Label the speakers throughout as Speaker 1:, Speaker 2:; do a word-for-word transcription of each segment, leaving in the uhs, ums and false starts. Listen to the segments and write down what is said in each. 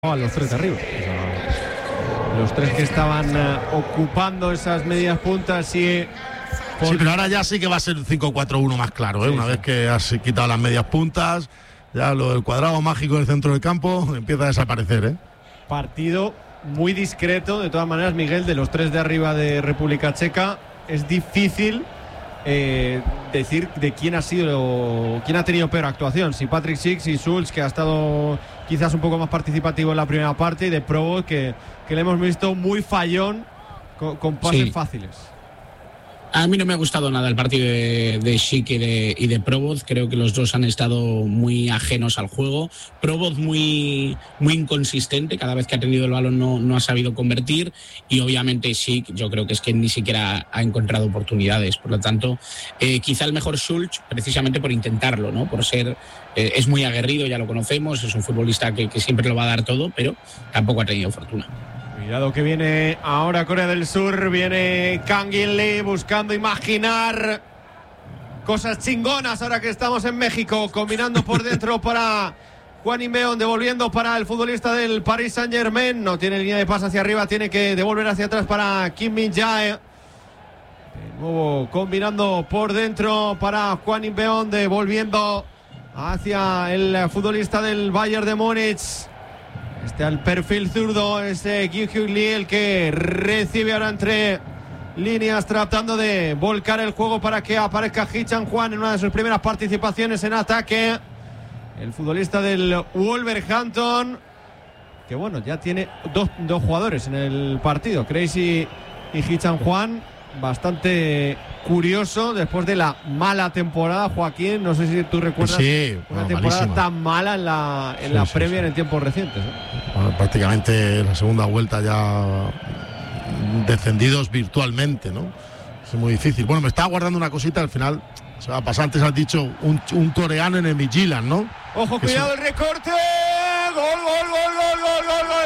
Speaker 1: a los tres de arriba. Los tres que estaban uh, ocupando esas medias puntas y...
Speaker 2: Por... Sí, pero ahora ya sí que va a ser cinco cuatro uno más claro, ¿eh? Sí, Una sí. vez que has quitado las medias puntas, ya lo del cuadrado mágico del centro del campo empieza a desaparecer, ¿eh?
Speaker 1: Partido muy discreto, de todas maneras, Miguel, de los tres de arriba de República Checa. Es difícil eh, decir de quién ha sido, quién ha tenido peor actuación, si Patrick Schick, si Schulz, que ha estado quizás un poco más participativo en la primera parte, y de Provost, que, que le hemos visto muy fallón con, con pases sí. fáciles.
Speaker 3: A mí no me ha gustado nada el partido de, de Schick y de, y de Provost. Creo que los dos han estado muy ajenos al juego. Provost muy, muy inconsistente. Cada vez que ha tenido el balón no, no ha sabido convertir. Y obviamente Schick, yo creo que es que ni siquiera ha encontrado oportunidades. Por lo tanto, eh, quizá el mejor Schulz, precisamente por intentarlo, ¿no? Por ser... Eh, es muy aguerrido, ya lo conocemos. Es un futbolista que, que siempre lo va a dar todo, pero tampoco ha tenido fortuna.
Speaker 1: Cuidado que viene ahora Corea del Sur, viene Kang In Lee buscando imaginar cosas chingonas ahora que estamos en México, combinando por dentro para Juan Inbeón, devolviendo para el futbolista del Paris Saint-Germain, no tiene línea de pase hacia arriba, tiene que devolver hacia atrás para Kim Min-jae. De nuevo combinando por dentro para Juan Inbeón, devolviendo hacia el futbolista del Bayern de Múnich. Este al perfil zurdo, ese Kyung-Hyuk Lee, el que recibe ahora entre líneas, tratando de volcar el juego para que aparezca Hee Chan-hwan en una de sus primeras participaciones en ataque. El futbolista del Wolverhampton, que bueno, ya tiene dos, dos jugadores en el partido, Crazy y Hee Chan-hwan. Bastante curioso después de la mala temporada, Joaquín. No sé si tú recuerdas
Speaker 2: sí,
Speaker 1: una
Speaker 2: no,
Speaker 1: temporada
Speaker 2: malísima.
Speaker 1: tan mala en la, en
Speaker 2: sí,
Speaker 1: la
Speaker 2: sí,
Speaker 1: Premier
Speaker 2: sí.
Speaker 1: en tiempos recientes, ¿eh?
Speaker 2: Bueno, prácticamente la segunda vuelta ya descendidos virtualmente, ¿no? Es muy difícil. Bueno, me estaba guardando una cosita, al final se va a pasar. Antes has dicho un, un coreano en el Midtjylland, ¿no?
Speaker 1: Ojo,
Speaker 2: que
Speaker 1: cuidado,
Speaker 2: son...
Speaker 1: el recorte. Gol, gol, gol, gol, gol, gol, gol.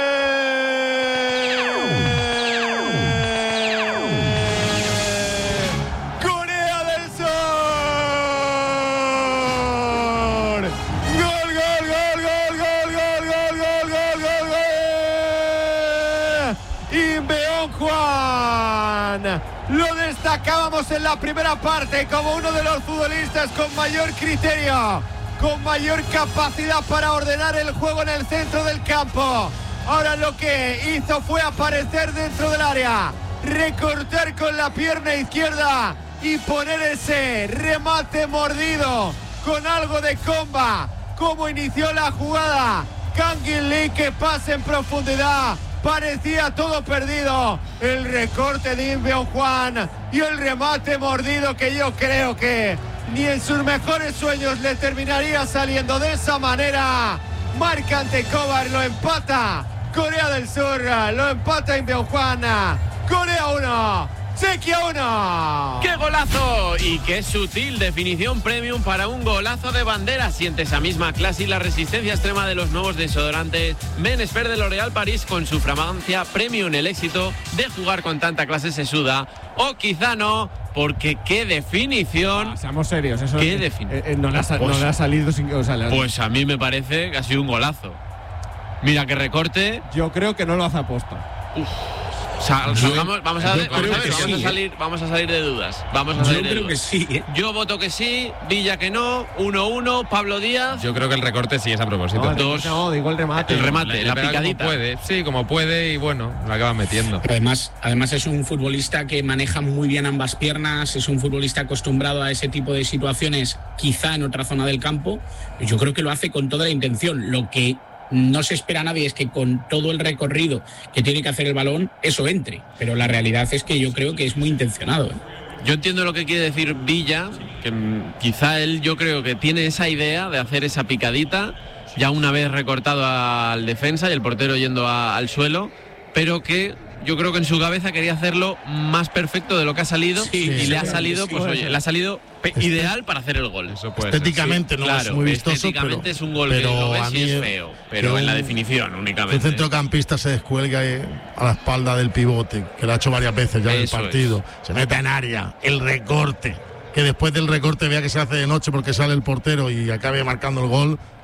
Speaker 1: Lo destacábamos en la primera parte como uno de los futbolistas con mayor criterio, con mayor capacidad para ordenar el juego en el centro del campo. Ahora lo que hizo fue aparecer dentro del área, recortar con la pierna izquierda y poner ese remate mordido con algo de comba. Como inició la jugada, Kang In Lee, que pasa en profundidad. Parecía todo perdido. El recorte de Inbeon-hwan y el remate mordido, que yo creo que ni en sus mejores sueños le terminaría saliendo de esa manera. Marca ante Kovar, lo empata Corea del Sur, lo empata Inbeon-hwan. Corea uno, Chequia uno.
Speaker 4: ¡Qué golazo! Y qué sutil definición premium para un golazo de bandera. Siente esa misma clase y la resistencia extrema de los nuevos desodorantes Men Sphere de L'Oréal París, con su fragancia premium. El éxito de jugar con tanta clase se suda, o quizá no, porque qué definición.
Speaker 1: Ah, seamos serios, eso
Speaker 4: qué
Speaker 1: es,
Speaker 4: definición.
Speaker 1: Eh, eh, no, le ha, pues, no le ha salido sin, o sea, le ha...
Speaker 4: Pues a mí me parece que ha sido un golazo. Mira qué recorte.
Speaker 1: Yo creo que no lo hace aposta.
Speaker 4: Uf. O sea, o sea, vamos, vamos, a, ver, vamos, a, ver, vamos, sí, a salir, ¿eh? vamos a salir de dudas. Vamos a salir
Speaker 3: Yo
Speaker 4: de
Speaker 3: creo
Speaker 4: dudas.
Speaker 3: que sí, ¿eh?
Speaker 4: Yo voto que sí, Villa que no, uno uno, Pablo Díaz.
Speaker 5: Yo creo que el recorte sí es a propósito.
Speaker 1: No,
Speaker 4: Dos.
Speaker 1: No, digo el remate.
Speaker 4: El remate,
Speaker 5: Le,
Speaker 4: la
Speaker 5: le
Speaker 4: picadita.
Speaker 5: Como puede, sí, como puede, y bueno, lo acaba metiendo.
Speaker 3: Además, además es un futbolista que maneja muy bien ambas piernas, es un futbolista acostumbrado a ese tipo de situaciones, quizá en otra zona del campo. Yo creo que lo hace con toda la intención. Lo que no se espera a nadie es que con todo el recorrido que tiene que hacer el balón, eso entre. Pero la realidad es que yo creo que es muy intencionado, ¿eh?
Speaker 4: Yo entiendo lo que quiere decir Villa, que mm, quizá él, yo creo que tiene esa idea de hacer esa picadita, ya una vez recortado al defensa y el portero yendo a, al suelo, pero que yo creo que en su cabeza quería hacerlo más perfecto de lo que ha salido,
Speaker 3: sí,
Speaker 4: y
Speaker 3: sí,
Speaker 4: le ha
Speaker 3: sí,
Speaker 4: salido,
Speaker 3: sí,
Speaker 4: pues
Speaker 3: sí,
Speaker 4: oye,
Speaker 3: sí.
Speaker 4: le ha salido pe- ideal para hacer el gol.
Speaker 5: Eso puede ser,
Speaker 2: estéticamente
Speaker 5: sí.
Speaker 2: no
Speaker 4: Claro,
Speaker 2: es muy vistoso,
Speaker 4: estéticamente
Speaker 2: pero,
Speaker 4: es un gol
Speaker 2: pero
Speaker 4: que lo ves
Speaker 2: a
Speaker 4: y
Speaker 2: mí
Speaker 4: es feo, pero
Speaker 2: que
Speaker 4: en la
Speaker 2: un-
Speaker 4: definición
Speaker 2: que
Speaker 4: únicamente.
Speaker 2: un centrocampista se descuelga a la espalda del pivote, que lo ha hecho varias veces ya en el
Speaker 4: Eso
Speaker 2: partido,
Speaker 4: es.
Speaker 2: se meta en área, el recorte, que después del recorte vea que se hace de noche porque sale el portero y acabe marcando el gol.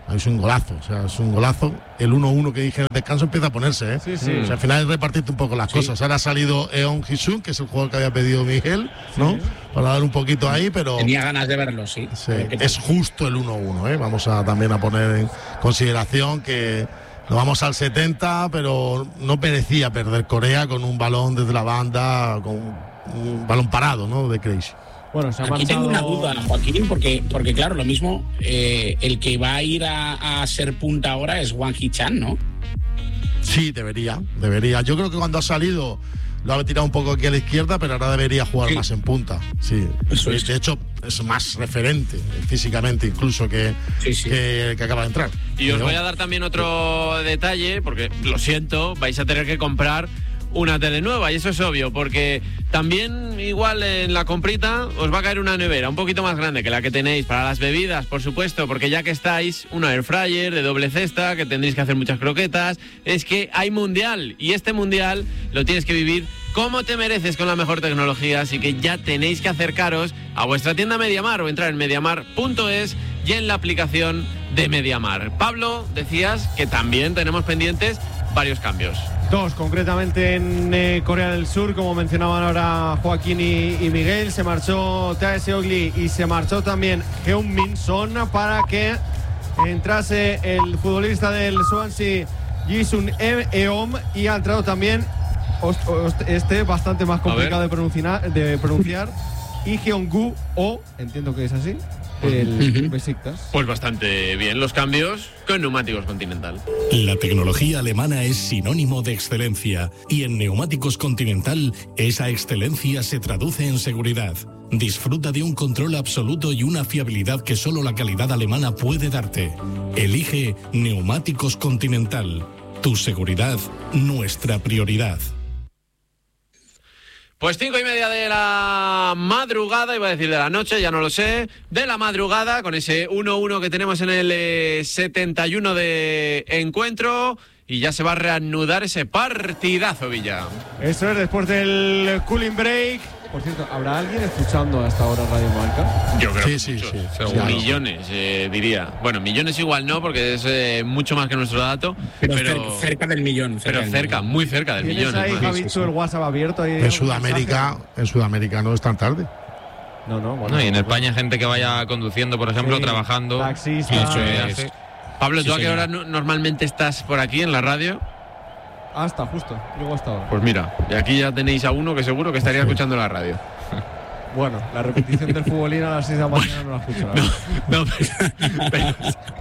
Speaker 2: Es un golazo, o sea, es un golazo. El uno uno que dije en el descanso empieza a ponerse, ¿eh?
Speaker 1: Sí, sí.
Speaker 2: O sea, al final es repartirte un poco las sí. cosas. Ahora ha salido Eon Ji-sung, que es el jugador que había pedido Miguel, ¿no? Sí. Para dar un poquito ahí, pero...
Speaker 3: Tenía ganas de verlo, sí.
Speaker 2: sí. Es justo el uno uno, ¿eh? Vamos a también a poner en consideración que nos vamos al setenta, pero no merecía perder Corea con un balón desde la banda, con un balón parado, ¿no? De Crazy.
Speaker 1: Bueno, se ha
Speaker 3: Aquí
Speaker 1: marchado...
Speaker 3: tengo una duda, Joaquín, porque, porque claro, lo mismo, eh, el que va a ir a, a ser punta ahora es Wang Hee-chan, ¿no?
Speaker 2: Sí, debería, debería. Yo creo que cuando ha salido lo ha tirado un poco aquí a la izquierda, pero ahora debería jugar sí. más en punta. Sí, eso es. De hecho, es más referente físicamente incluso que, sí, sí. que, que acaba de entrar.
Speaker 4: Y os voy a dar también otro detalle, porque lo siento, vais a tener que comprar una tele nueva, y eso es obvio, porque también igual en la comprita os va a caer una nevera un poquito más grande que la que tenéis para las bebidas, por supuesto, porque ya que estáis, una air fryer de doble cesta, que tendréis que hacer muchas croquetas. Es que hay mundial, y este mundial lo tienes que vivir como te mereces con la mejor tecnología, así que ya tenéis que acercaros a vuestra tienda MediaMar o entrar en mediamar punto es y en la aplicación de MediaMar. Pablo, decías que también tenemos pendientes varios cambios.
Speaker 1: Dos, concretamente en eh, Corea del Sur, como mencionaban ahora Joaquín y, y Miguel. Se marchó Tae Seok-lee y se marchó también Heung-min Son para que entrase el futbolista del Swansea, Ji-sun Eom, y ha entrado también este, bastante más complicado de pronunciar, de pronunciar y Jeongu O, entiendo que es así, el Besiktas.
Speaker 4: Pues bastante bien los cambios con Neumáticos Continental.
Speaker 6: La tecnología alemana es sinónimo de excelencia, y en Neumáticos Continental esa excelencia se traduce en seguridad. Disfruta de un control absoluto y una fiabilidad que solo la calidad alemana puede darte. Elige Neumáticos Continental. Tu seguridad, nuestra prioridad.
Speaker 4: Pues cinco y media de la madrugada, iba a decir de la noche, ya no lo sé, de la madrugada, con ese uno uno que tenemos en el eh, setenta y uno de encuentro, y ya se va a reanudar ese partidazo, Villa.
Speaker 1: Eso es, después del cooling break. Por cierto, ¿habrá alguien escuchando hasta ahora Radio Marca?
Speaker 4: Yo creo
Speaker 2: sí,
Speaker 4: que
Speaker 2: sí,
Speaker 4: muchos,
Speaker 2: sí,
Speaker 4: seguro.
Speaker 2: Claro.
Speaker 4: Millones, eh, diría. Bueno, millones igual no, porque es eh, mucho más que nuestro dato.
Speaker 3: Pero,
Speaker 4: pero
Speaker 3: cerca, cerca del millón. Cerca
Speaker 4: pero cerca,
Speaker 3: millón.
Speaker 4: muy cerca del
Speaker 1: ¿Tienes
Speaker 4: millón.
Speaker 1: ahí,
Speaker 4: ¿no?
Speaker 1: Javichu, sí, sí. el WhatsApp abierto? Ahí
Speaker 2: en Sudamérica, en Sudamérica no es tan tarde.
Speaker 1: No, no, bueno.
Speaker 5: No, y en España gente que vaya conduciendo, por ejemplo, sí, trabajando.
Speaker 1: Taxista.
Speaker 5: Eso es.
Speaker 4: Pablo, ¿tú
Speaker 3: sí,
Speaker 4: a qué hora no, normalmente estás por aquí en la radio?
Speaker 1: Hasta, justo. Luego hasta ahora.
Speaker 4: Pues mira, y aquí ya tenéis a uno que seguro que estaría escuchando la radio.
Speaker 1: Bueno, la repetición del futbolín a las seis de la mañana no la escucho. La
Speaker 4: no, no, pero, pero,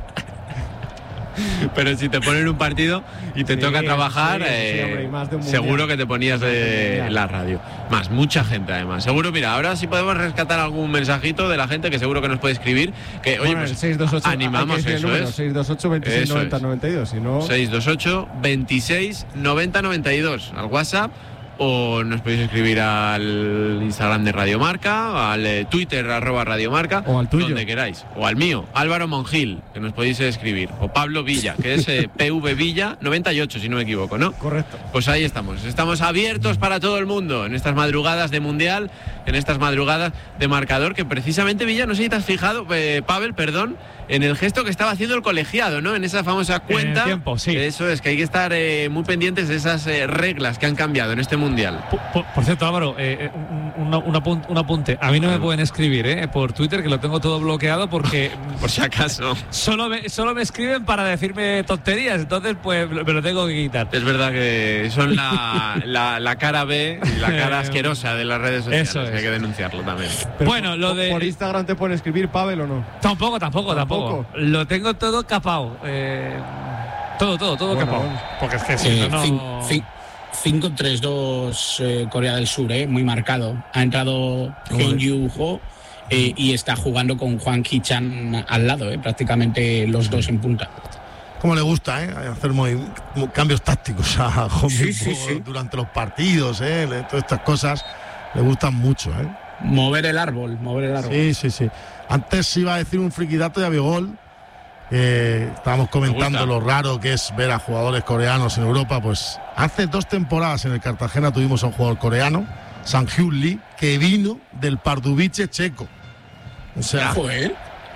Speaker 4: pero si te ponen un partido y te sí, toca trabajar, sí, eh, sí, hombre, y más de un seguro que te ponías de la radio. Más, mucha gente además. Seguro, mira, ahora sí podemos rescatar algún mensajito de la gente que seguro que nos puede escribir. Que, oye, pues
Speaker 1: seis dos ocho,
Speaker 4: animamos eso,
Speaker 1: número,
Speaker 4: es.
Speaker 1: seis dos ocho, veintiséis noventa, noventa y dos. Si no...
Speaker 4: seis dos ocho, veintiséis noventa, noventa y dos al WhatsApp. O nos podéis escribir al Instagram de Radio Marca, al eh, Twitter arroba Radio Marca,
Speaker 1: o al tuyo,
Speaker 4: donde queráis, o al mío, Álvaro Mongil, que nos podéis escribir, o Pablo Villa, que es eh, P V Villa noventa y ocho, si no me equivoco, ¿no?
Speaker 1: Correcto.
Speaker 4: Pues ahí estamos, estamos abiertos para todo el mundo en estas madrugadas de Mundial, en estas madrugadas de marcador, que precisamente, Villa, no sé si te has fijado, eh, Pavel, perdón, en el gesto que estaba haciendo el colegiado, ¿no? En esa famosa cuenta.
Speaker 7: En el tiempo, sí.
Speaker 4: Eso es, que hay que estar eh, muy pendientes de esas eh, reglas que han cambiado en este Mundial.
Speaker 7: Por, por, por cierto, Álvaro, eh, un, un, apunt, un apunte. A mí no me pueden escribir eh, por Twitter, que lo tengo todo bloqueado porque...
Speaker 4: por si acaso.
Speaker 7: Solo me, solo me escriben para decirme tonterías, entonces pues me lo tengo que quitar.
Speaker 4: Es verdad que son la, la, la cara B y la cara asquerosa de las redes sociales. Eso es. Hay que denunciarlo también.
Speaker 1: Pero
Speaker 7: bueno,
Speaker 1: por,
Speaker 7: lo de...
Speaker 1: ¿Por Instagram te pueden escribir, Pavel, o no?
Speaker 7: Tampoco, tampoco, tampoco. ¿Tampoco? Lo tengo todo capado. Eh, todo, todo, todo bueno, capado. Bueno. Porque es que si
Speaker 3: eh,
Speaker 7: no... no...
Speaker 3: cinco tres dos eh, Corea del Sur, eh, muy marcado. Ha entrado Jeon Yu-ho eh, y está jugando con Hwang Hee-chan al lado, eh, prácticamente los dos en punta.
Speaker 2: Como le gusta, ¿eh? Hacer muy, muy cambios tácticos a Hong
Speaker 3: sí, sí, sí.
Speaker 2: durante los partidos, ¿eh? Todas estas cosas le gustan mucho, ¿eh?
Speaker 3: Mover el árbol, mover el árbol.
Speaker 2: Sí, sí, sí. Antes iba a decir un friquidato de Abigol. Eh, estábamos comentando lo raro que es ver a jugadores coreanos en Europa. Pues hace dos temporadas en el Cartagena tuvimos a un jugador coreano, Sang-hyun Lee, que vino del Pardubice checo. O sea,
Speaker 3: ¿Joder?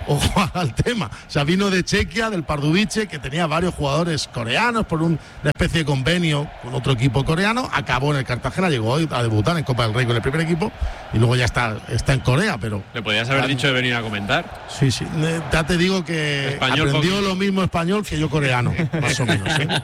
Speaker 2: ojo al tema. O sea, vino de Chequia, del Pardubice, que tenía varios jugadores coreanos por una especie de convenio con otro equipo coreano. Acabó en el Cartagena, llegó hoy a debutar en Copa del Rey con el primer equipo y luego ya está, está en Corea, pero...
Speaker 4: Le podías haber dicho de venir a comentar.
Speaker 2: Sí, sí. Ya te digo que español aprendió poco. Lo mismo español que yo coreano, más o menos. ¿eh?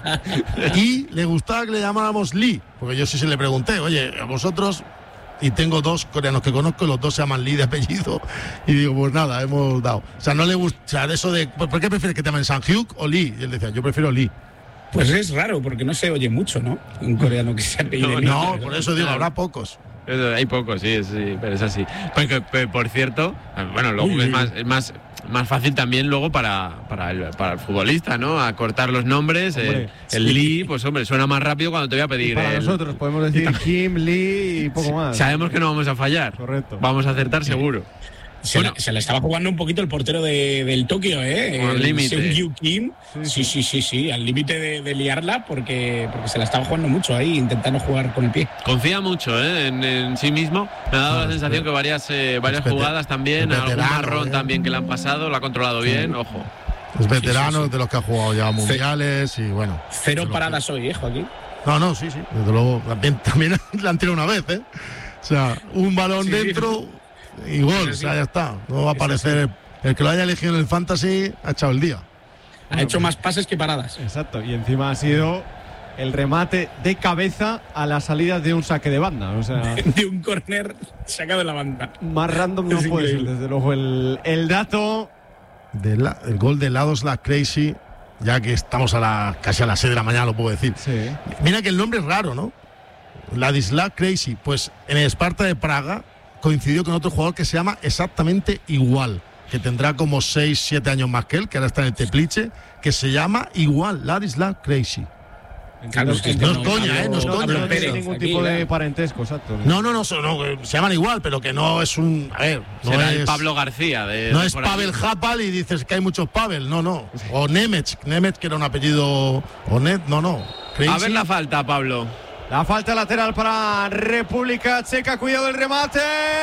Speaker 2: Y le gustaba que le llamáramos Lee, porque yo sí se le pregunté, oye, a vosotros... Y tengo dos coreanos que conozco, los dos se llaman Lee de apellido. Y digo, pues nada, hemos dado. O sea, no le gusta, o sea, de eso de. ¿Por qué prefieres que te llamen Sang-hyuk o Lee? Y él decía, yo prefiero Lee.
Speaker 3: Pues es raro, porque no se oye mucho, ¿no? Un coreano que se apellide
Speaker 2: No,
Speaker 3: Lee.
Speaker 2: no, por eso digo, habrá pocos.
Speaker 4: Hay pocos, sí, sí, pero es así. Porque, por cierto, bueno, luego Uy, es más, es más, más fácil también luego para, para, el, para el futbolista, ¿no? Acortar los nombres. El, el sí. Lee, pues hombre, suena más rápido cuando te voy a pedir.
Speaker 1: Y para
Speaker 4: el,
Speaker 1: nosotros podemos decir Kim, Lee y poco más.
Speaker 4: Sabemos que no vamos a fallar.
Speaker 1: Correcto.
Speaker 4: Vamos a acertar seguro.
Speaker 3: Se, bueno, la, se le estaba jugando un poquito el portero de, del Tokio, ¿eh?
Speaker 4: Al límite.
Speaker 3: Seung-Yu Kim. Sí, sí, sí, sí, sí al límite de, de liarla porque, porque se la estaba jugando mucho ahí, intentando jugar con el pie.
Speaker 4: Confía mucho, ¿eh? En, en sí mismo. Me ha dado no, la sensación que varias, eh, varias jugadas también, algún marrón ¿eh? también que le han pasado, lo ha controlado sí. bien, ojo.
Speaker 2: Es veterano, sí, sí, sí. de los que ha jugado ya mundiales
Speaker 3: sí.
Speaker 2: y bueno.
Speaker 3: Cero paradas que... hoy, ¿eh, Joaquín?
Speaker 2: No, no, sí, sí. Desde luego, también, también la han tirado una vez, ¿eh? O sea, un balón sí, dentro... Sí. Y gol, o sea, ya está. No va a aparecer. El, el que lo haya elegido en el Fantasy ha echado el día.
Speaker 3: Ha bueno, hecho más pases que paradas.
Speaker 1: Exacto. Y encima ha sido el remate de cabeza a la salida de un saque de banda. O sea,
Speaker 3: de un córner sacado de la banda.
Speaker 1: Más random no puede ser, desde luego. El, el dato.
Speaker 2: De la, el gol de Ladislav Krejci, ya que estamos a la, casi a las seis de la mañana, lo puedo decir.
Speaker 1: Sí.
Speaker 2: Mira que el nombre es raro, ¿no? Ladislav Krejci. Pues en el Sparta de Praga coincidió con otro jugador que se llama exactamente igual, que tendrá como seis, siete años más que él, que ahora está en el Teplice, que se llama igual, Ladislav Krejci.
Speaker 3: Claro, es que
Speaker 2: no es coña, ¿eh? No es
Speaker 1: no,
Speaker 2: coña.
Speaker 1: No tiene ningún
Speaker 3: aquí,
Speaker 1: tipo
Speaker 3: ¿verdad?
Speaker 1: de parentesco, exacto.
Speaker 2: No, no, no, no, se llaman igual, pero que no es un... A ver, no
Speaker 4: Será
Speaker 2: es...
Speaker 4: el Pablo García. De,
Speaker 2: no
Speaker 4: de
Speaker 2: es Pavel Hapal y dices que hay muchos Pavel, no, no. O Nemec, Nemec que era un apellido... O Net, no, no.
Speaker 4: Krejci. A ver la falta, Pablo.
Speaker 1: La falta lateral para República Checa. Cuidado del remate.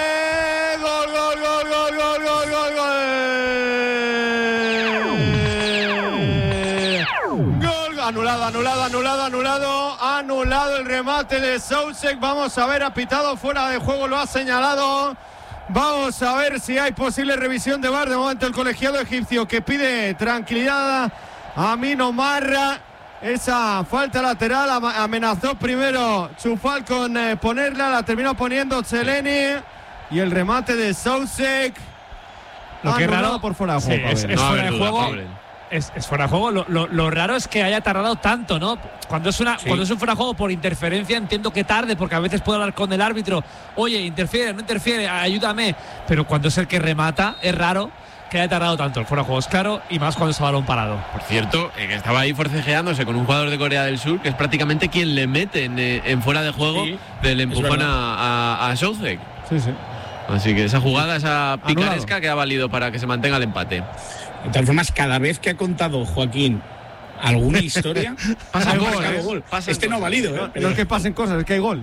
Speaker 1: Gol, gol, gol, gol, gol, gol, gol, gol. Gol, anulado, anulado, anulado, anulado. Anulado el remate de Souček. Vamos a ver, ha pitado fuera de juego, lo ha señalado. Vamos a ver si hay posible revisión de V A R. De momento el colegiado egipcio que pide tranquilidad a Mino Marra. Esa falta lateral amenazó primero Chufal con eh, ponerla, la terminó poniendo Cheleni y el remate de Souček.
Speaker 7: Lo que es raro
Speaker 1: por fuera de juego.
Speaker 7: Sí, es, es
Speaker 4: no,
Speaker 7: fuera de
Speaker 4: duda,
Speaker 7: juego. Es, es fuera de juego. Lo, lo, lo raro es que haya tardado tanto, ¿no? Cuando es una, sí. cuando es un fuera de juego por interferencia entiendo que tarde, porque a veces puedo hablar con el árbitro. Oye, interfiere, no interfiere, ayúdame. Pero cuando es el que remata, es raro que haya tardado tanto. El fuera de juego es claro y más cuando es a balón parado.
Speaker 4: Por cierto, eh, que estaba ahí forcejeándose con un jugador de Corea del Sur que es prácticamente quien le mete en, eh, en fuera de juego sí, del empujón a, a, a Souček.
Speaker 1: Sí, sí.
Speaker 4: Así que esa jugada, esa picaresca que ha valido para que se mantenga el empate.
Speaker 3: De todas formas, cada vez que ha contado Joaquín alguna historia,
Speaker 1: pasa
Speaker 3: ha
Speaker 1: gol,
Speaker 3: marcado
Speaker 1: ¿eh?
Speaker 3: gol.
Speaker 4: Pasan
Speaker 3: este no ha valido, ¿eh?
Speaker 1: No, no es que pasen cosas, es que hay gol.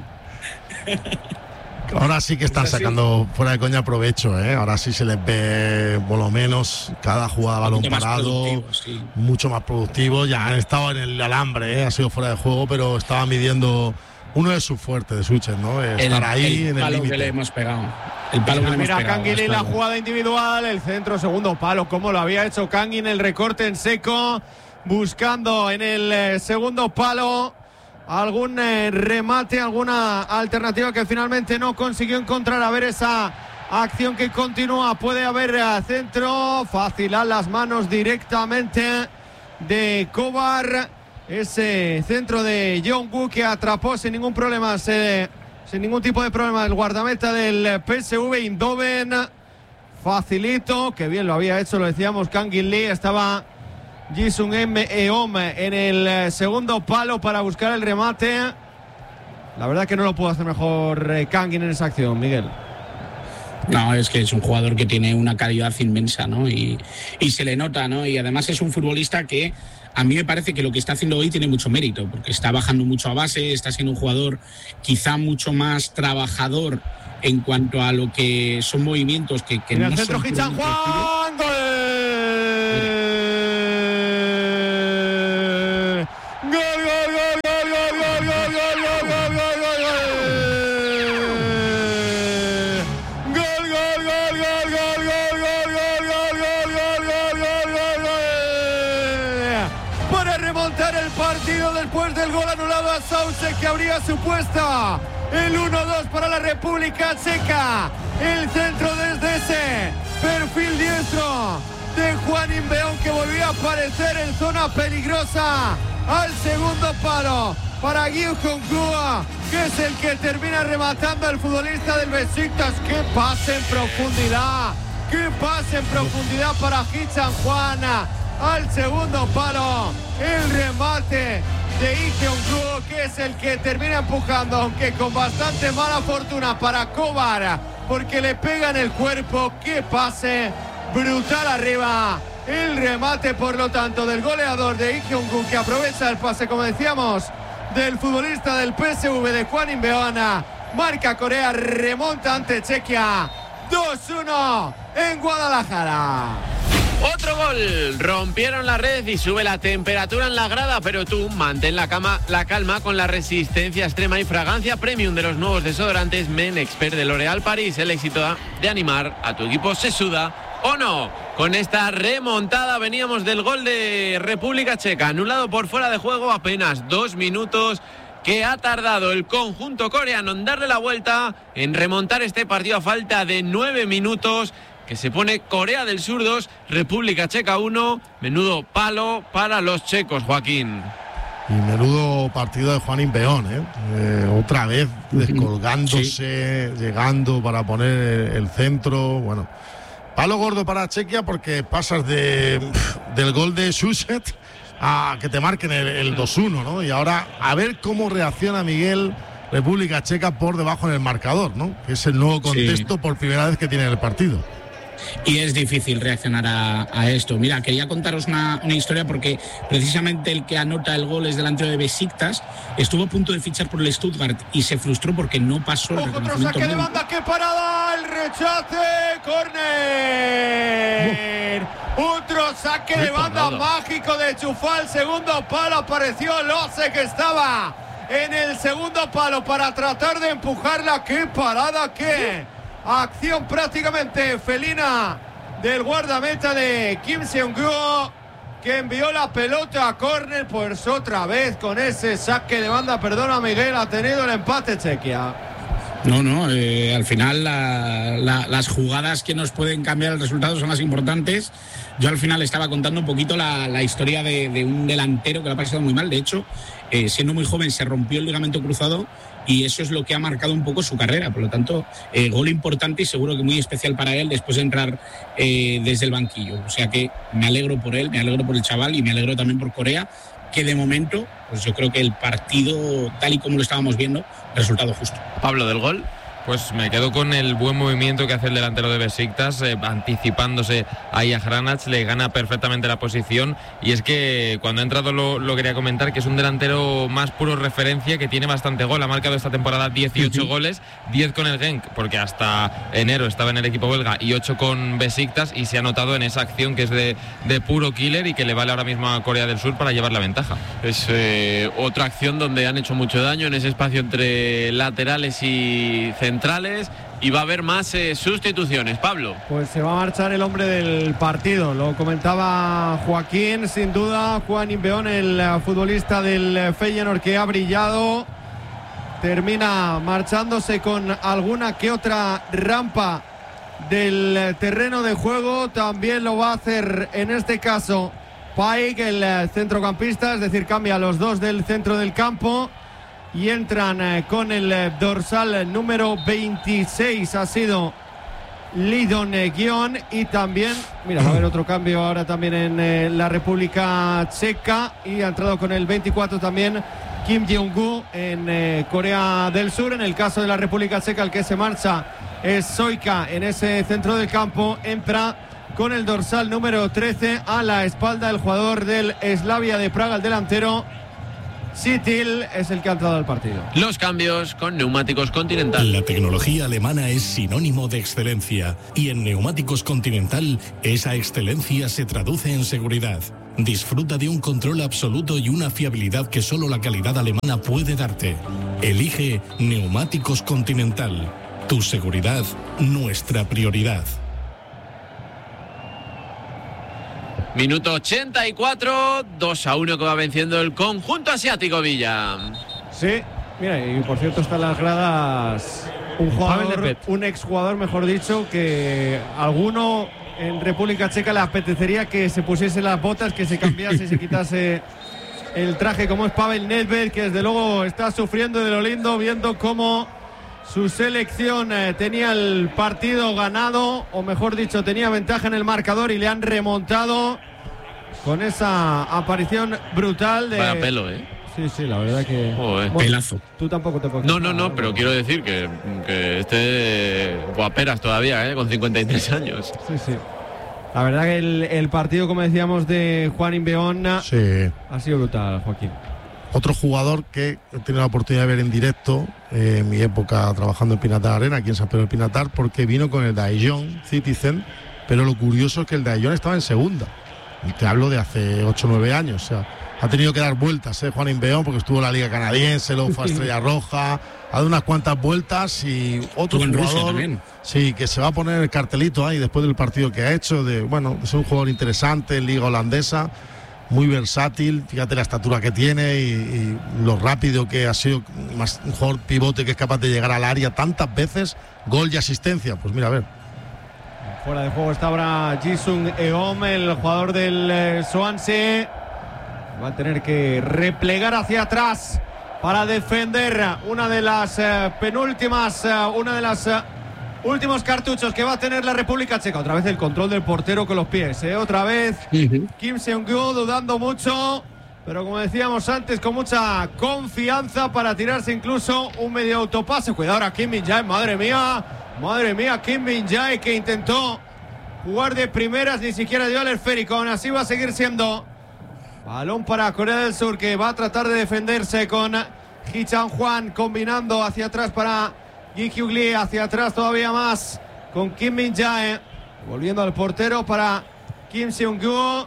Speaker 2: Ahora sí que están sacando fuera de coña provecho, ¿eh? Ahora sí se les ve por lo menos cada jugada balón parado, sí. mucho más productivo. Ya han estado en el alambre, ¿eh? Ha sido fuera de juego, pero estaba midiendo uno de sus fuertes de Souček, ¿no? Estar
Speaker 3: el,
Speaker 2: ahí
Speaker 3: el
Speaker 2: en el límite.
Speaker 3: que le hemos pegado. El palo que le hemos
Speaker 1: Mira,
Speaker 3: pegado.
Speaker 1: Kangin, la jugada individual, el centro, segundo palo, como lo había hecho Kangin, el recorte en seco, buscando en el eh, segundo palo algún eh, remate, alguna alternativa que finalmente no consiguió encontrar. A ver esa acción que continúa, puede haber eh, centro, fácil a las manos directamente de Kovar, ese centro de Jong-Woo que atrapó sin ningún problema, se, sin ningún tipo de problema el guardameta del P S V Eindhoven. Facilito, que bien lo había hecho, lo decíamos, Kangin Lee, estaba Jisung M. Eom en el segundo palo para buscar el remate. La verdad que no lo pudo hacer mejor eh, Kangin en esa acción, Miguel.
Speaker 3: No, es que es un jugador que tiene una calidad inmensa, ¿no? Y, y se le nota, ¿no? Y además es un futbolista que a mí me parece que lo que está haciendo hoy tiene mucho mérito, porque está bajando mucho a base, está siendo un jugador quizá mucho más trabajador en cuanto a lo que son movimientos que, que
Speaker 1: en
Speaker 3: no
Speaker 1: el centro
Speaker 3: son
Speaker 1: Hichan Juan, gol. partido después del gol anulado a Sauce, que habría supuesto el uno dos para la República Checa. El centro desde ese perfil diestro de Juan Imbeón, que volvía a aparecer en zona peligrosa al segundo palo para Gyu Hongkua, que es el que termina rematando al futbolista del Besiktas. ¡Qué pase en profundidad! ¡Qué pase en profundidad para Hichan Juana! Al segundo palo, el remate de Lee Kyung-gu, que es el que termina empujando, aunque con bastante mala fortuna para Kovar, porque le pega en el cuerpo. ¡Qué pase brutal arriba! El remate, por lo tanto, del goleador de Lee Kyung-gu, que aprovecha el pase, como decíamos, del futbolista del P S V de Juan Imbeón. Marca Corea, remonta ante Chequia. dos uno en Guadalajara.
Speaker 4: Otro gol, rompieron la red y sube la temperatura en la grada, pero tú mantén la, cama, la calma con la resistencia extrema y fragancia premium de los nuevos desodorantes Men Expert de L'Oréal Paris. El éxito de animar a tu equipo se suda o no. Con esta remontada veníamos del gol de República Checa, anulado por fuera de juego, apenas dos minutos que ha tardado el conjunto coreano en darle la vuelta, en remontar este partido a falta de nueve minutos, que se pone Corea del Sur dos, República Checa uno. Menudo palo para los checos, Joaquín.
Speaker 2: Y menudo partido de Juan Imbeón, ¿eh? Eh, otra vez descolgándose, sí, llegando para poner el centro. Bueno, palo gordo para Chequia, porque pasas de, del gol de Suset a que te marquen el, el dos uno, ¿no? Y ahora a ver cómo reacciona Miguel, República Checa por debajo en el marcador, ¿no? Que es el nuevo contexto, sí, por primera vez que tiene el partido.
Speaker 3: Y es difícil reaccionar a, a esto. Mira, quería contaros una, una historia, porque precisamente el que anota el gol es delantero de Besiktas. Estuvo a punto de fichar por el Stuttgart y se frustró porque no pasó el reconocimiento.
Speaker 1: Otro saque de banda, qué parada, el rechace, córner. Uh. Otro saque de banda mágico de Chufal, segundo palo, apareció Lose, que estaba en el segundo palo para tratar de empujarla. Qué parada, qué acción prácticamente felina del guardameta de Kim Seung-gu, que envió la pelota a córner. Pues otra vez con ese saque de banda, perdona Miguel, ha tenido el empate Chequia.
Speaker 3: No, no, eh, al final la, la, las jugadas que nos pueden cambiar el resultado son las importantes. Yo al final estaba contando un poquito la, la historia de, de un delantero que le ha pasado muy mal. De hecho, eh, siendo muy joven se rompió el ligamento cruzado, y eso es lo que ha marcado un poco su carrera. Por lo tanto, eh, gol importante y seguro que muy especial para él después de entrar eh, desde el banquillo. O sea que me alegro por él, me alegro por el chaval y me alegro también por Corea, que de momento, pues yo creo que el partido, tal y como lo estábamos viendo, resultado justo.
Speaker 4: Pablo, del gol.
Speaker 5: Pues me quedo con el buen movimiento que hace el delantero de Besiktas, eh, anticipándose ahí a Hranac, le gana perfectamente la posición. Y es que cuando ha entrado lo, lo quería comentar, que es un delantero más puro referencia, que tiene bastante gol. Ha marcado esta temporada dieciocho uh-huh. goles, diez con el Genk, porque hasta enero estaba en el equipo belga, y ocho con Besiktas, y se ha notado en esa acción que es de, de puro killer y que le vale ahora mismo a Corea del Sur para llevar la ventaja.
Speaker 4: Es eh, otra acción donde han hecho mucho daño en ese espacio entre laterales y centrales. centrales y va a haber más eh, sustituciones. Pablo.
Speaker 1: Pues se va a marchar el hombre del partido, lo comentaba Joaquín, sin duda Juan Imbeón, el uh, futbolista del Feyenoord, que ha brillado, termina marchándose con alguna que otra rampa del terreno de juego. También lo va a hacer en este caso Paik, el uh, centrocampista, es decir, cambia a los dos del centro del campo y entran eh, con el eh, dorsal número veintiséis, ha sido Lidon eh, Guión, y también, mira, va a haber otro cambio ahora también en eh, la República Checa, y ha entrado con el veinticuatro también Kim Jeong-gu en eh, Corea del Sur. En el caso de la República Checa, el que se marcha es Soika en ese centro del campo, entra con el dorsal número trece a la espalda el jugador del Slavia de Praga, el delantero Sitil, es el que ha entrado al partido.
Speaker 4: Los cambios con Neumáticos Continental.
Speaker 6: La tecnología alemana es sinónimo de excelencia, y en Neumáticos Continental esa excelencia se traduce en seguridad. Disfruta de un control absoluto y una fiabilidad que solo la calidad alemana puede darte. Elige Neumáticos Continental. Tu seguridad, nuestra prioridad.
Speaker 4: Minuto ochenta y cuatro, dos a uno que va venciendo el conjunto asiático, Villa.
Speaker 1: Sí, mira, y por cierto están las gradas un jugador, un exjugador, mejor dicho, que alguno en República Checa le apetecería que se pusiese las botas, que se cambiase, se quitase el traje, como es Pavel Nedved, que desde luego está sufriendo de lo lindo, viendo cómo su selección eh, tenía el partido ganado, o mejor dicho, tenía ventaja en el marcador y le han remontado con esa aparición brutal de...
Speaker 4: Vaya pelo, ¿eh?
Speaker 1: Sí, sí, la verdad que...
Speaker 4: Joder.
Speaker 1: Bueno,
Speaker 3: Pelazo.
Speaker 1: tú tampoco te puedes...
Speaker 4: No, no, no, pero quiero decir que, que esté guaperas todavía, ¿eh? Con cincuenta y tres años.
Speaker 1: Sí, sí. La verdad que el, el partido, como decíamos, de Juan Inbeón
Speaker 2: Sí.
Speaker 1: ha sido brutal, Joaquín.
Speaker 2: Otro jugador que he tenido la oportunidad de ver en directo eh, en mi época trabajando en Pinatar Arena, aquí en San Pedro del Pinatar, porque vino con el Daejeon Citizen, pero lo curioso es que el Daejeon estaba en segunda. Y te hablo de hace ocho o nueve años, o sea, ha tenido que dar vueltas, ¿eh? Juan Inbeón, porque estuvo en la Liga Canadiense, luego fue a Estrella Roja, ha dado unas cuantas vueltas y otro
Speaker 3: Estuvo en Rusia
Speaker 2: jugador
Speaker 3: también.
Speaker 2: Sí, que se va a poner el cartelito ahí después del partido que ha hecho, de bueno, es un jugador interesante en Liga Holandesa, muy versátil, fíjate la estatura que tiene y, y lo rápido que ha sido, más un jugador pivote que es capaz de llegar al área tantas veces, gol y asistencia, pues mira, a ver.
Speaker 1: Fuera de juego está ahora Jisung Eom, el jugador del eh, Swansea. Va a tener que replegar hacia atrás para defender una de las eh, penúltimas, eh, una de las eh, últimos cartuchos que va a tener la República Checa. Otra vez el control del portero con los pies, ¿eh? Otra vez
Speaker 3: Uh-huh.
Speaker 1: Kim Seung-gu dudando mucho, pero como decíamos antes, con mucha confianza para tirarse incluso un medio autopase. Cuidado ahora Kim Min-jae, madre mía, madre mía, Kim Min-jae, que intentó jugar de primeras, ni siquiera dio el esférico. Aún así va a seguir siendo balón para Corea del Sur, que va a tratar de defenderse con Hee Chan-hwan, combinando hacia atrás para Ji Hyuk Lee, hacia atrás todavía más con Kim Min-jae, volviendo al portero para Kim Seung-gu.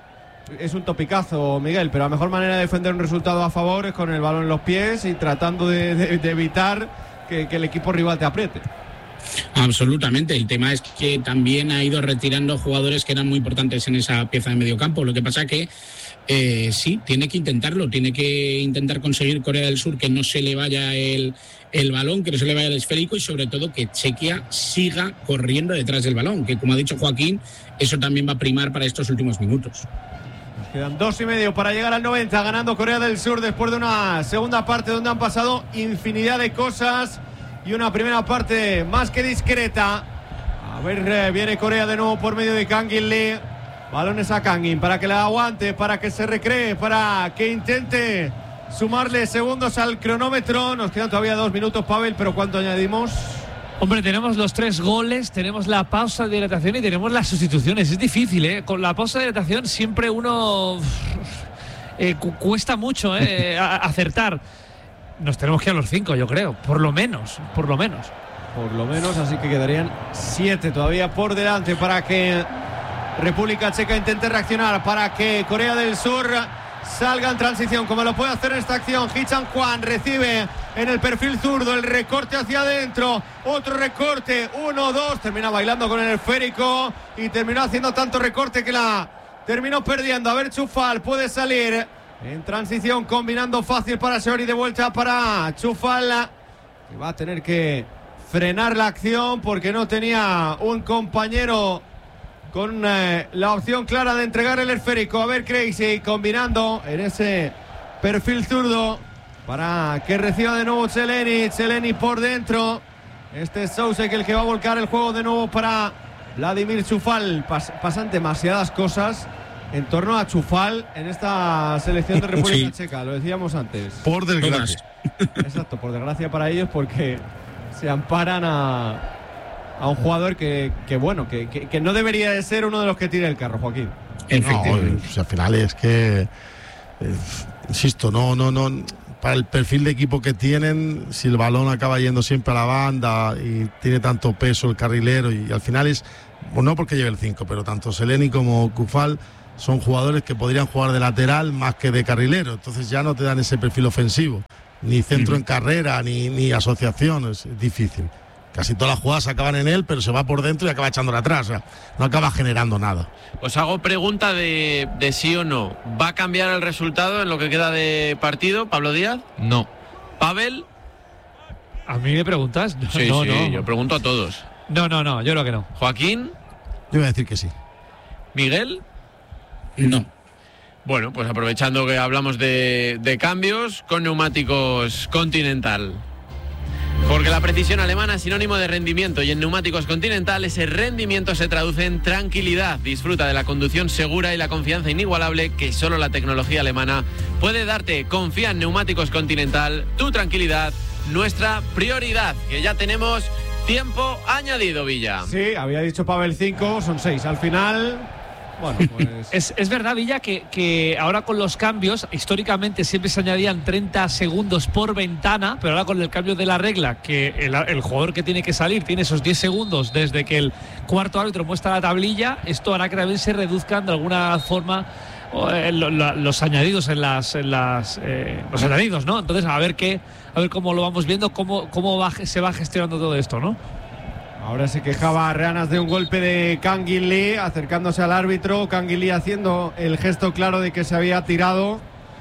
Speaker 1: Es un topicazo, Miguel, pero la mejor manera de defender un resultado a favor es con el balón en los pies y tratando de, de, de evitar que, que el equipo rival te apriete.
Speaker 3: Absolutamente. El tema es que también ha ido retirando jugadores que eran muy importantes en esa pieza de mediocampo. Lo que pasa que eh, sí, tiene que intentarlo, tiene que intentar conseguir Corea del Sur que no se le vaya el, el balón, que no se le vaya el esférico y sobre todo que Chequia siga corriendo detrás del balón, que como ha dicho Joaquín, eso también va a primar para estos últimos minutos.
Speaker 1: Nos quedan dos y medio para llegar al noventa, ganando Corea del Sur después de una segunda parte donde han pasado infinidad de cosas y una primera parte más que discreta. A ver, eh, viene Corea de nuevo por medio de Kangin Lee. Balones a Kangin para que la aguante, para que se recree, para que intente sumarle segundos al cronómetro. Nos quedan todavía dos minutos, Pavel, pero ¿cuánto añadimos?
Speaker 7: Hombre, tenemos los tres goles, tenemos la pausa de hidratación y tenemos las sustituciones. Es difícil, ¿eh? Con la pausa de hidratación siempre uno eh, cu- cuesta mucho eh, a- acertar. Nos tenemos que ir a los cinco, yo creo, por lo menos, por lo menos.
Speaker 1: Por lo menos, así que quedarían siete todavía por delante para que República Checa intente reaccionar, para que Corea del Sur salga en transición, como lo puede hacer en esta acción. Hee Chan-hwan recibe en el perfil zurdo, el recorte hacia adentro, otro recorte, uno, dos, termina bailando con el esférico y terminó haciendo tanto recorte que la terminó perdiendo. A ver, Chufal puede salir en transición, combinando fácil para Seori, de vuelta para Chufal, que va a tener que frenar la acción porque no tenía un compañero con eh, la opción clara de entregar el esférico. A ver, Crazy combinando en ese perfil zurdo para que reciba de nuevo Cheleni. Cheleni por dentro. Este es Sousek el que va a volcar el juego de nuevo para Vladimir Chufal. Pas- pasan demasiadas cosas en torno a Chufal en esta selección de República
Speaker 3: Sí.
Speaker 1: Checa. Lo decíamos antes.
Speaker 2: Por desgracia.
Speaker 1: Exacto, por desgracia para ellos, porque se amparan a, a un jugador que, que bueno, que, que, que no debería de ser uno de los que tire el carro, Joaquín.
Speaker 3: Efectivamente.
Speaker 2: No, pues, al final es que, eh, insisto, no, no, no. Para el perfil de equipo que tienen, si el balón acaba yendo siempre a la banda y tiene tanto peso el carrilero, y, y al final es, bueno, no porque lleve el cinco, pero tanto Seleni como Kufal son jugadores que podrían jugar de lateral más que de carrilero, entonces ya no te dan ese perfil ofensivo, ni centro en carrera, ni, ni asociación, es difícil. casi todas las jugadas acaban en él, pero se va por dentro y acaba echándola atrás. O sea, no acaba generando nada.
Speaker 4: Os hago pregunta de, de sí o no. ¿Va a cambiar el resultado en lo que queda de partido, Pablo Díaz?
Speaker 5: No.
Speaker 4: ¿Pavel?
Speaker 7: ¿A mí me preguntas? No,
Speaker 4: Sí,
Speaker 7: no,
Speaker 4: sí,
Speaker 7: no.
Speaker 4: yo pregunto a todos.
Speaker 7: No, no, no, yo creo que no.
Speaker 4: ¿Joaquín?
Speaker 2: Yo voy a decir que sí.
Speaker 4: ¿Miguel?
Speaker 3: No.
Speaker 4: Bueno, pues aprovechando que hablamos de, de cambios, con neumáticos Continental. Porque la precisión alemana es sinónimo de rendimiento y en neumáticos Continental ese rendimiento se traduce en tranquilidad. Disfruta de la conducción segura y la confianza inigualable que solo la tecnología alemana puede darte. Confía en neumáticos Continental, tu tranquilidad, nuestra prioridad, que ya tenemos tiempo añadido, Villa.
Speaker 1: Sí, había dicho Pavel cinco, son seis al final. Bueno, pues...
Speaker 7: Es, es verdad, Villa, que, que ahora con los cambios, históricamente siempre se añadían treinta segundos por ventana, pero ahora con el cambio de la regla, que el, el jugador que tiene que salir tiene esos diez segundos desde que el cuarto árbitro muestra la tablilla, esto hará que también se reduzcan de alguna forma eh, lo, lo, los añadidos en las, en las eh, los añadidos, ¿no? Entonces, a ver qué, a ver cómo lo vamos viendo, cómo, cómo va, se va gestionando todo esto, ¿no?
Speaker 1: Ahora se quejaba Reanas de un golpe de Kangin Lee, acercándose al árbitro. Kangin Lee haciendo el gesto claro de que se había tirado.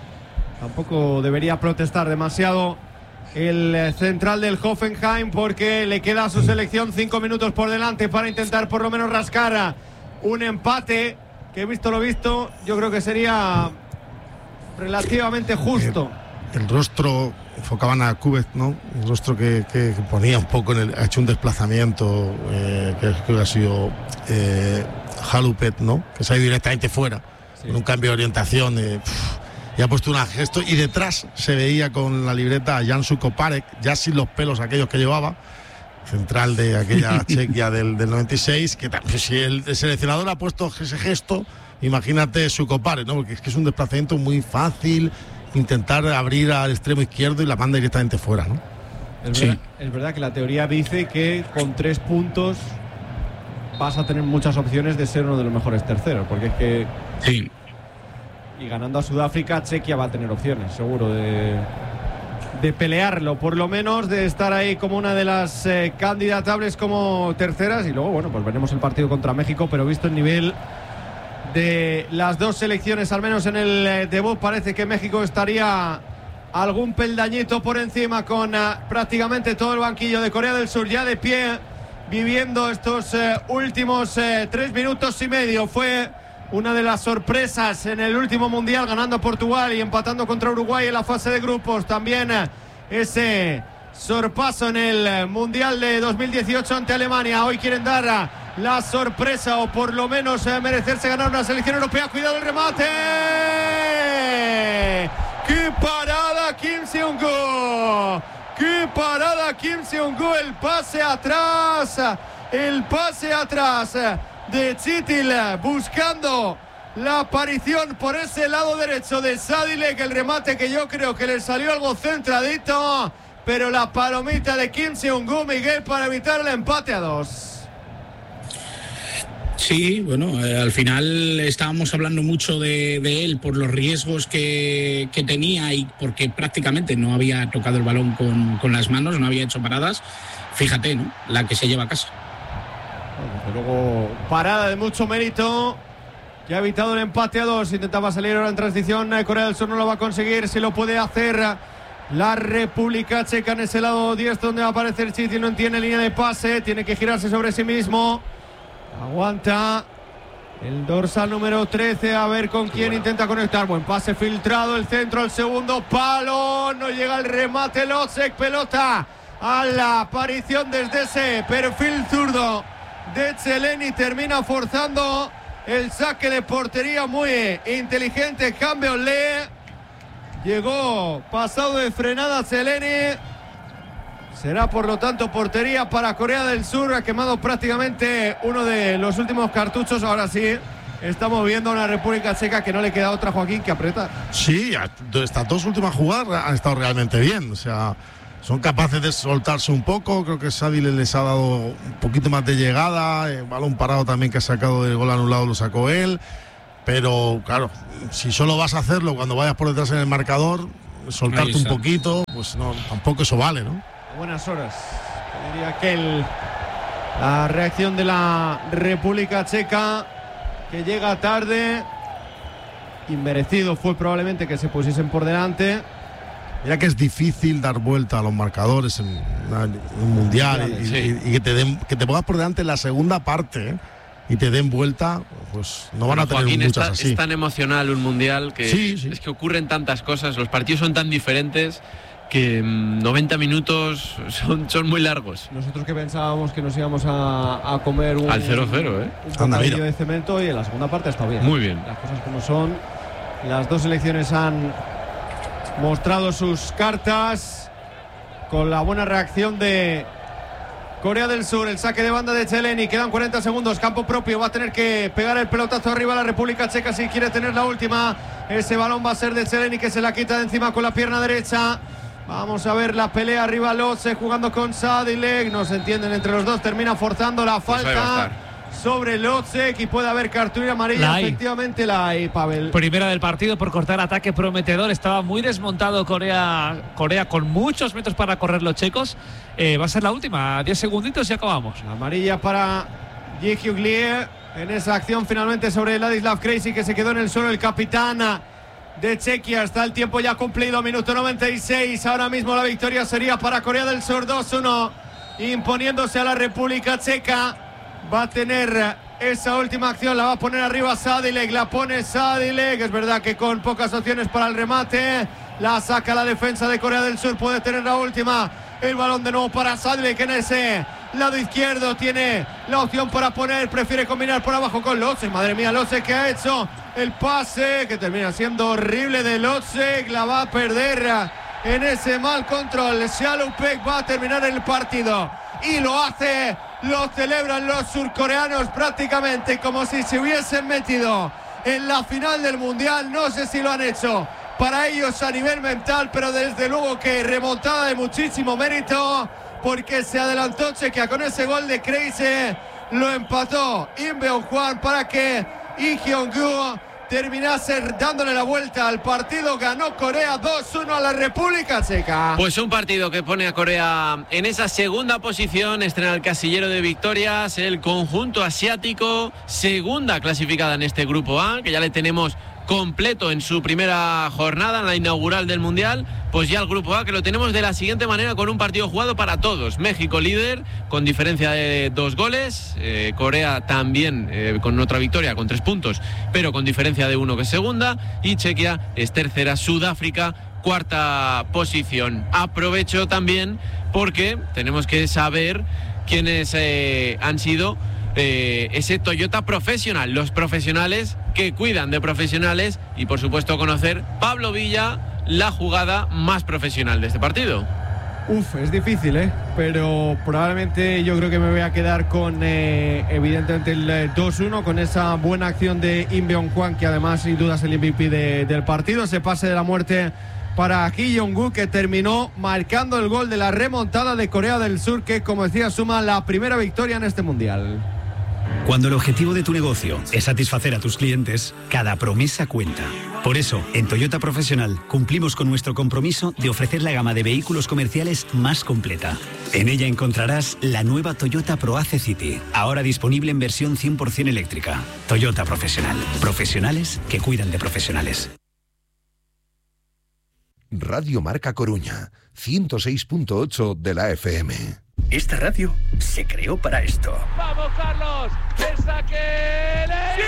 Speaker 1: Tampoco debería protestar demasiado el central del Hoffenheim, porque le queda a su selección cinco minutos por delante para intentar por lo menos rascar un empate, que visto lo visto, yo creo que sería relativamente justo.
Speaker 2: El, el rostro, enfocaban a Kubek, ¿no? El rostro que, que, que ponía un poco en el, ha hecho un desplazamiento eh, que creo que ha sido eh, Halupet, ¿no? Que se ha ido directamente fuera, sí, con un cambio de orientación eh, pff, y ha puesto un gesto, y detrás se veía con la libreta a Jan Sukoparek, ya sin los pelos aquellos que llevaba, central de aquella Chequia del, del noventa y seis, que pues, si el, el seleccionador ha puesto ese gesto, imagínate Sukoparek, ¿no? Porque es que es un desplazamiento muy fácil, intentar abrir al extremo izquierdo y la manda directamente fuera, ¿no?
Speaker 1: Es,
Speaker 3: sí.
Speaker 1: verdad, es verdad que la teoría dice que con tres puntos vas a tener muchas opciones de ser uno de los mejores terceros, porque es que
Speaker 3: Sí.
Speaker 1: y ganando a Sudáfrica, Chequia va a tener opciones, seguro, de, de pelearlo, por lo menos de estar ahí como una de las eh, candidatables como terceras, y luego, bueno, pues veremos el partido contra México, pero visto el nivel de las dos selecciones, al menos en el eh, debut, parece que México estaría algún peldañito por encima, con uh, prácticamente todo el banquillo de Corea del Sur ya de pie, viviendo estos eh, últimos eh, tres minutos y medio. Fue una de las sorpresas en el último mundial, ganando a Portugal y empatando contra Uruguay en la fase de grupos. También eh, ese sorpaso en el eh, mundial de dos mil dieciocho ante Alemania. Hoy quieren dar eh, la sorpresa, o por lo menos eh, merecerse ganar una selección europea. Cuidado el remate. ¡Qué parada Kim Seung-gu! ¡Qué parada Kim Seung-gu! El pase atrás, el pase atrás de Chitil, buscando la aparición por ese lado derecho de Sadilek. El remate que yo creo que le salió algo centradito, pero la palomita de Kim Seung-gu, Miguel, para evitar el empate a dos.
Speaker 3: Sí, bueno, eh, al final estábamos hablando mucho de, de él por los riesgos que, que tenía y porque prácticamente no había tocado el balón con, con las manos, no había hecho paradas. Fíjate, ¿no? La que se lleva a casa.
Speaker 1: Desde luego, parada de mucho mérito. Ya ha evitado el empate a dos. Intentaba salir ahora en transición. Corea del Sur no lo va a conseguir. Si lo puede hacer la República Checa en ese lado diestro, donde va a aparecer Chitil. No tiene línea de pase. Tiene que girarse sobre sí mismo. Aguanta el dorsal número trece. A ver con quién intenta conectar. Buen pase filtrado. El centro al segundo palo. No llega el remate. Losek, pelota a la aparición desde ese perfil zurdo de Zeleny. Termina forzando el saque de portería. Muy inteligente Campbell Lee. Llegó pasado de frenada Zeleny. Será por lo tanto portería para Corea del Sur. Ha quemado prácticamente uno de los últimos cartuchos. Ahora sí, estamos viendo a una República Checa que no le queda otra, Joaquín, que apretar.
Speaker 2: Sí, estas dos últimas jugadas han estado realmente bien. O sea, son capaces de soltarse un poco. Creo que Sadilek les ha dado un poquito más de llegada. El balón parado también que ha sacado del gol anulado lo sacó él. Pero claro, si solo vas a hacerlo cuando vayas por detrás en el marcador, soltarte un poquito, pues no, tampoco eso vale, ¿no?
Speaker 1: Buenas horas. Diría que el, la reacción de la República Checa, que llega tarde, inmerecido fue probablemente que se pusiesen por delante.
Speaker 2: Mira que es difícil dar vuelta a los marcadores en, una, en un mundial y,
Speaker 4: sí.
Speaker 2: y, y que te den, que te pongas por delante en la segunda parte, ¿eh? Y te den vuelta, pues no van
Speaker 4: bueno,
Speaker 2: a tener
Speaker 4: Joaquín,
Speaker 2: muchas
Speaker 4: está,
Speaker 2: así.
Speaker 4: es tan emocional un mundial que
Speaker 2: sí, sí.
Speaker 4: es que ocurren tantas cosas, los partidos son tan diferentes que mmm, noventa minutos son, son muy largos.
Speaker 1: Nosotros que pensábamos que nos íbamos a, a comer un,
Speaker 4: al cero cero, ¿eh?
Speaker 1: un bocadillo de cemento, y en la segunda parte ha estado bien.
Speaker 4: Muy bien.
Speaker 1: Las cosas como son. Las dos selecciones han mostrado sus cartas con la buena reacción de Corea del Sur. El saque de banda de Cheleni, quedan cuarenta segundos, campo propio, va a tener que pegar el pelotazo arriba a la República Checa si quiere tener la última. Ese balón va a ser de Cheleni, que se la quita de encima con la pierna derecha. Vamos a ver la pelea arriba, Lotse jugando con Sadilek, no se entienden entre los dos, termina forzando la falta sobre Lotse, y puede haber cartulina amarilla. La efectivamente la hay, Pavel.
Speaker 7: Primera del partido por cortar ataque prometedor. Estaba muy desmontado Corea, Corea con muchos metros para correr los checos. Eh, va a ser la última, diez segunditos y acabamos.
Speaker 1: La amarilla para Ji Hyuk Lee en esa acción finalmente sobre Ladislav Krejci, que se quedó en el suelo, el capitán de Chequia. Está el tiempo ya cumplido, minuto noventa y seis. Ahora mismo la victoria sería para Corea del Sur, dos uno, imponiéndose a la República Checa. Va a tener esa última acción, la va a poner arriba Sadilek, la pone Sadilek, es verdad que con pocas opciones para el remate, la saca la defensa de Corea del Sur, puede tener la última, el balón de nuevo para Sadilek en ese lado izquierdo, tiene la opción para poner, prefiere combinar por abajo con Lotse, madre mía, Lotse que ha hecho el pase, que termina siendo horrible de Lotse, la va a perder en ese mal control. Shalupek va a terminar el partido y lo hace. Lo celebran los surcoreanos prácticamente como si se hubiesen metido en la final del mundial. No sé si lo han hecho para ellos a nivel mental, pero desde luego que remontada de muchísimo mérito, porque se adelantó Chequia con ese gol de Krejci, lo empató Im Beong-hwan para que Lee Hyung-gu terminase dándole la vuelta al partido. Ganó Corea dos uno a la República Checa.
Speaker 4: Pues un partido que pone a Corea en esa segunda posición, estrena el casillero de victorias, el conjunto asiático, segunda clasificada en este grupo A, que ya le tenemos completo en su primera jornada, en la inaugural del Mundial. Pues ya el grupo A, que lo tenemos de la siguiente manera, con un partido jugado para todos. México líder, con diferencia de dos goles. Eh, Corea también eh, con otra victoria, con tres puntos, pero con diferencia de uno, que es segunda. Y Chequia es tercera, Sudáfrica cuarta posición. Aprovecho también porque tenemos que saber quiénes eh, han sido Eh, ese Toyota Profesional, los profesionales que cuidan de profesionales, y por supuesto conocer, Pablo Villa, la jugada más profesional de este partido.
Speaker 1: Uf, es difícil, ¿eh? Pero probablemente yo creo que me voy a quedar con eh, evidentemente el eh, dos uno, con esa buena acción de Im Beong-hwan, que además sin duda es el M V P de, del partido. Ese pase de la muerte para Ji Hyung-gu, que terminó marcando el gol de la remontada de Corea del Sur, que, como decía, suma la primera victoria en este Mundial.
Speaker 8: Cuando el objetivo de tu negocio es satisfacer a tus clientes, cada promesa cuenta. Por eso, en Toyota Profesional cumplimos con nuestro compromiso de ofrecer la gama de vehículos comerciales más completa. En ella encontrarás la nueva Toyota ProAce City, ahora disponible en versión cien por ciento eléctrica. Toyota Profesional. Profesionales que cuidan de profesionales.
Speaker 9: Radio Marca Coruña, ciento seis punto ocho de la F M.
Speaker 10: Esta radio se creó para esto.
Speaker 11: ¡Vamos, Carlos! ¡El saque! ¡Sí!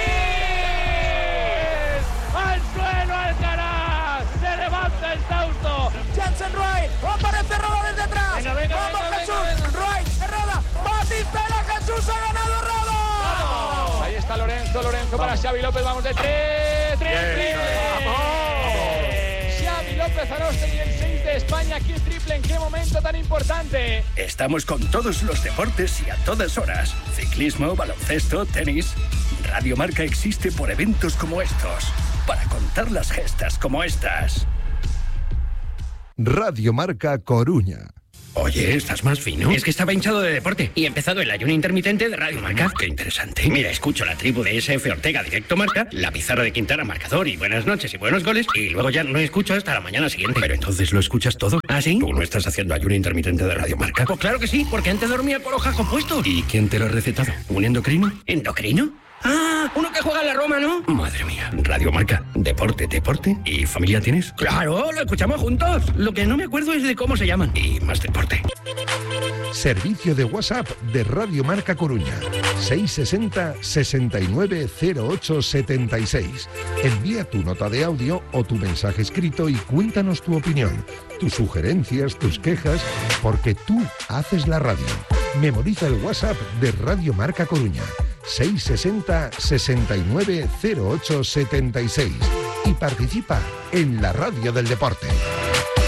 Speaker 11: ¡Al suelo, Alcaraz! ¡Se levanta el Tausto!
Speaker 12: Jansen Roy, aparece Roda desde atrás.
Speaker 11: Venga, venga,
Speaker 12: ¡vamos,
Speaker 11: venga,
Speaker 12: Jesús!
Speaker 11: venga, venga.
Speaker 12: Roy, Roda, Batistela, Jesús ha ganado Roda.
Speaker 11: ¡Vamos! Ahí está Lorenzo, Lorenzo para Xavi López, vamos de tres, tres, tres. ¡Vamos! Xavi López Aróstegui, el seis de España, aquí triple, ¿en qué momento tan importante?
Speaker 10: Estamos con todos los deportes y a todas horas. Ciclismo, baloncesto, tenis. Radio Marca existe por eventos como estos, para contar las gestas como estas.
Speaker 9: Radio Marca Coruña.
Speaker 13: Oye, ¿estás más fino? Es que estaba hinchado de deporte y he empezado el ayuno intermitente de Radio Marca. Qué interesante. Mira, escucho la tribu de S F Ortega Directo Marca, la pizarra de Quintana Marcador y buenas noches y buenos goles, y luego ya no escucho hasta la mañana siguiente. Pero entonces lo escuchas todo. ¿Ah, sí? ¿Tú no estás haciendo ayuno intermitente de Radio Marca? Pues claro que sí, porque antes dormía con los jajos puestos. ¿Y quién te lo ha recetado? ¿Un endocrino? ¿Endocrino? Ah, uno que juega en la Roma, ¿no? Madre mía. Radio Marca. Deporte, deporte. ¿Y familia tienes? Claro, lo escuchamos juntos. Lo que no me acuerdo es de cómo se llaman. Y más deporte.
Speaker 9: Servicio de WhatsApp de Radio Marca Coruña. seiscientos sesenta, sesenta y nueve, cero ocho setenta y seis. Envía tu nota de audio o tu mensaje escrito y cuéntanos tu opinión, tus sugerencias, tus quejas, porque tú haces la radio. Memoriza el WhatsApp de Radio Marca Coruña. seiscientos sesenta, sesenta y nueve, cero ocho setenta y seis y participa en la radio del deporte.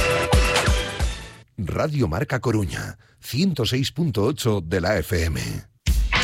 Speaker 9: Radio Marca Coruña, ciento seis punto ocho de la F M.